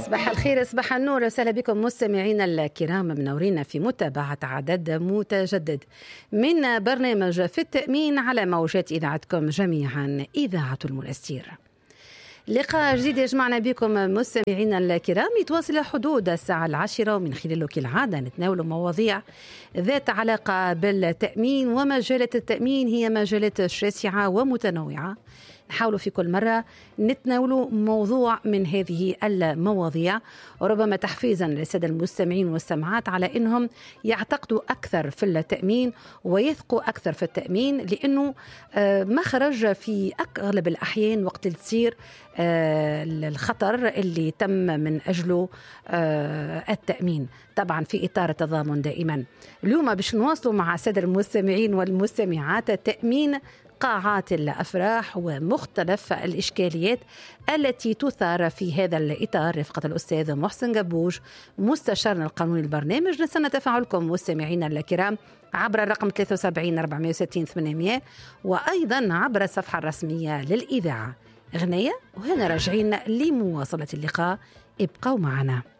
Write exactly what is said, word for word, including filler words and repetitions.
صباح الخير، صباح النور، وسهلا بكم مستمعينا الكرام منورين في متابعة عدد متجدد من برنامج في التأمين على موجات إذاعتكم جميعا، إذاعة المنستير. لقاء جديد يجمعنا بكم مستمعينا الكرام يتواصل حدود الساعة العاشرة، ومن خلاله كالعادة نتناول مواضيع ذات علاقة بالتأمين، ومجالات التأمين هي مجالات شاسعة ومتنوعة. نحاول في كل مرة نتناول موضوع من هذه المواضيع، وربما تحفيزا للسادة المستمعين والسمعات على أنهم يعتقدوا أكثر في التأمين ويثقوا أكثر في التأمين، لأنه مخرج في أغلب الأحيان وقت تصير الخطر اللي تم من أجله التأمين، طبعا في إطار التضامن دائما. اليوم باش نواصلوا مع السادة المستمعين والمستمعات تأمين قاعات الأفراح ومختلف الإشكاليات التي تثار في هذا الإطار، رفقة الأستاذ محسن قبوج مستشارنا القانوني البرنامج. نستنى تفاعلكم مستمعينا الكرام عبر الرقم ثلاثة وسبعين أربعمائة وستين ثمانمائة، وأيضا عبر الصفحة الرسمية للإذاعة. غنية وهنا راجعين لمواصلة اللقاء، ابقوا معنا.